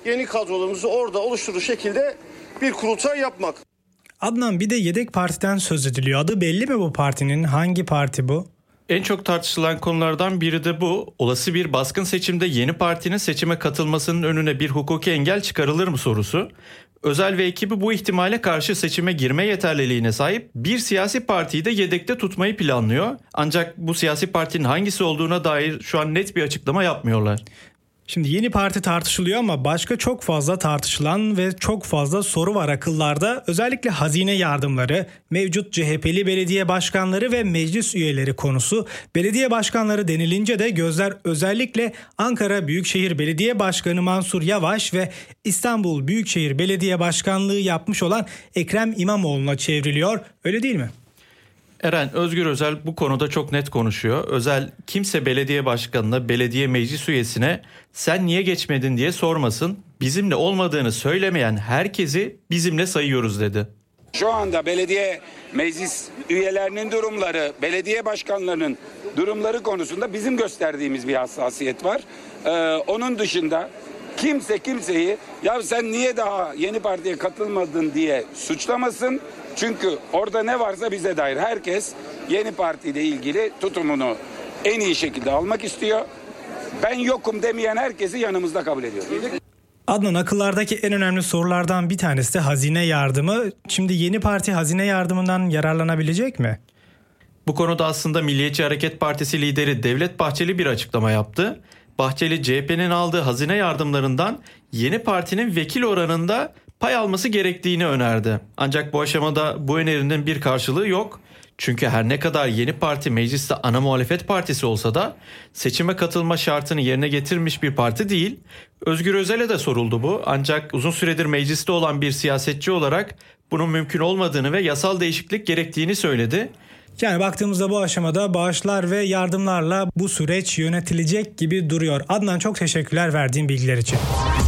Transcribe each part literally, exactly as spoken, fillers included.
yeni kadrolarımızı orada oluşturduğu şekilde bir kurultay yapmak. Adnan, bir de yedek partiden söz ediliyor. Adı belli mi bu partinin? Hangi parti bu? En çok tartışılan konulardan biri de bu. Olası bir baskın seçimde yeni partinin seçime katılmasının önüne bir hukuki engel çıkarılır mı sorusu. Özel ve ekibi bu ihtimale karşı seçime girme yeterliliğine sahip bir siyasi partiyi de yedekte tutmayı planlıyor. Ancak bu siyasi partinin hangisi olduğuna dair şu an net bir açıklama yapmıyorlar. Şimdi yeni parti tartışılıyor ama başka çok fazla tartışılan ve çok fazla soru var akıllarda. Özellikle hazine yardımları, mevcut C H P'li belediye başkanları ve meclis üyeleri konusu. Belediye başkanları denilince de gözler özellikle Ankara Büyükşehir Belediye Başkanı Mansur Yavaş ve İstanbul Büyükşehir Belediye Başkanlığı yapmış olan Ekrem İmamoğlu'na çevriliyor. Öyle değil mi? Eren, Özgür Özel bu konuda çok net konuşuyor. Özel kimse belediye başkanına, belediye meclis üyesine sen niye geçmedin diye sormasın. Bizimle olmadığını söylemeyen herkesi bizimle sayıyoruz dedi. Şu anda belediye meclis üyelerinin durumları, belediye başkanlarının durumları konusunda bizim gösterdiğimiz bir hassasiyet var. Ee, onun dışında kimse kimseyi ya sen niye daha yeni partiye katılmadın diye suçlamasın. Çünkü orada ne varsa bize dair herkes yeni partiyle ilgili tutumunu en iyi şekilde almak istiyor. Ben yokum demeyen herkesi yanımızda kabul ediyoruz. Adnan, akıllardaki en önemli sorulardan bir tanesi de hazine yardımı. Şimdi yeni parti hazine yardımından yararlanabilecek mi? Bu konuda aslında Milliyetçi Hareket Partisi lideri Devlet Bahçeli bir açıklama yaptı. Bahçeli C H P'nin aldığı hazine yardımlarından yeni partinin vekil oranında pay alması gerektiğini önerdi. Ancak bu aşamada bu önerinin bir karşılığı yok. Çünkü her ne kadar yeni parti mecliste ana muhalefet partisi olsa da seçime katılma şartını yerine getirmiş bir parti değil. Özgür Özel'e de soruldu bu. Ancak uzun süredir mecliste olan bir siyasetçi olarak bunun mümkün olmadığını ve yasal değişiklik gerektiğini söyledi. Yani baktığımızda bu aşamada bağışlar ve yardımlarla bu süreç yönetilecek gibi duruyor. Adnan, çok teşekkürler verdiğin bilgiler için.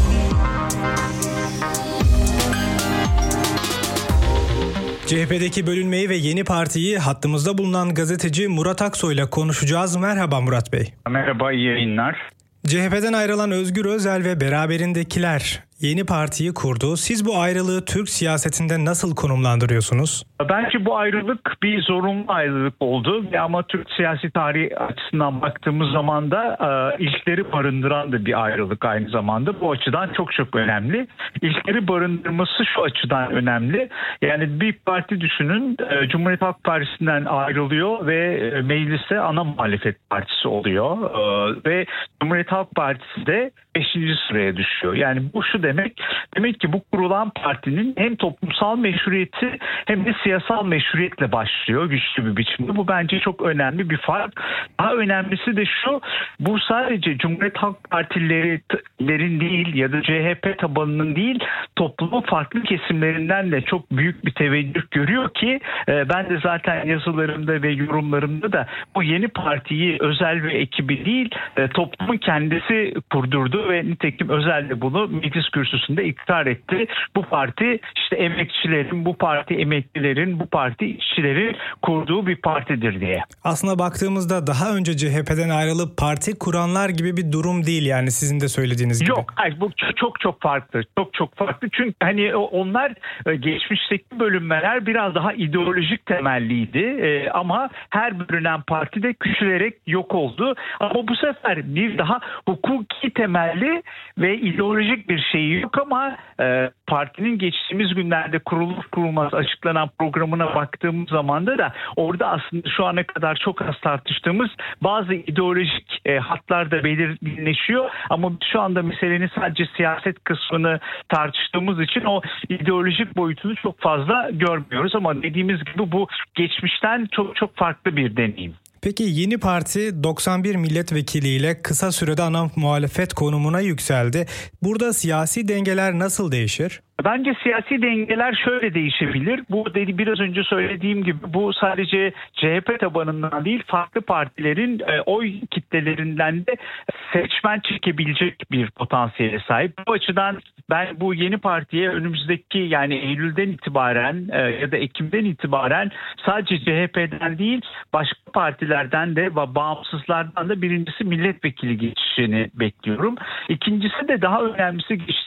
C H P'deki bölünmeyi ve yeni partiyi hattımızda bulunan gazeteci Murat Aksoy'la konuşacağız. Merhaba Murat Bey. Merhaba, iyi yayınlar. C H P'den ayrılan Özgür Özel ve beraberindekiler yeni partiyi kurdu. Siz bu ayrılığı Türk siyasetinde nasıl konumlandırıyorsunuz? Bence bu ayrılık bir zorunlu ayrılık oldu. Ama Türk siyasi tarihi açısından baktığımız zaman da e, ilkleri barındıran da bir ayrılık aynı zamanda. Bu açıdan çok çok önemli. İlkleri barındırması şu açıdan önemli. Yani bir parti düşünün, e, Cumhuriyet Halk Partisi'nden ayrılıyor ve e, mecliste ana muhalefet partisi oluyor. E, ve Cumhuriyet Halk Partisi de beşinci sıraya düşüyor. Yani bu şu demek, demek ki bu kurulan partinin hem toplumsal meşruiyeti hem de siyasal meşruiyetle başlıyor güçlü bir biçimde. Bu bence çok önemli bir fark. Daha önemlisi de şu, bu sadece Cumhuriyet Halk Partilerin değil ya da C H P tabanının değil, toplumun farklı kesimlerinden de çok büyük bir teveccüh görüyor ki ben de zaten yazılarımda ve yorumlarımda da bu yeni partiyi Özel ve ekibi değil, toplumun kendisi kurdurdu ve nitekim Özel de bunu meclis kürsüsünde ikrar etti. Bu parti işte emekçilerin, bu parti emeklilerin, bu parti işçilerin kurduğu bir partidir diye. Aslında baktığımızda daha önce C H P'den ayrılıp parti kuranlar gibi bir durum değil, yani sizin de söylediğiniz gibi. Yok, hayır, bu çok çok farklı. Çok çok farklı. Çünkü hani onlar geçmişteki bölünmeler biraz daha ideolojik temelliydi. Ee, ama her bölünen parti de küçülerek yok oldu. Ama bu sefer bir daha hukuki temelli ve ideolojik bir şeyi yok ama e, partinin geçtiğimiz günlerde kurulur kurulmaz açıklanan programına baktığımız zaman da da orada aslında şu ana kadar çok az tartıştığımız bazı ideolojik e, hatlar da belirginleşiyor ama şu anda meselenin sadece siyaset kısmını tartıştığımız için o ideolojik boyutunu çok fazla görmüyoruz ama dediğimiz gibi bu geçmişten çok çok farklı bir deneyim. Peki yeni parti doksan bir milletvekiliyle kısa sürede ana muhalefet konumuna yükseldi. Burada siyasi dengeler nasıl değişir? Bence siyasi dengeler şöyle değişebilir. Bu dedi biraz önce söylediğim gibi bu sadece C H P tabanından değil, farklı partilerin e, oy kitlelerinden de seçmen çekebilecek bir potansiyele sahip. Bu açıdan ben bu yeni partiye önümüzdeki yani Eylül'den itibaren e, ya da Ekim'den itibaren sadece C H P'den değil başka partilerden de ve bağımsızlardan da birincisi milletvekili geçişini bekliyorum. İkincisi de daha önemlisi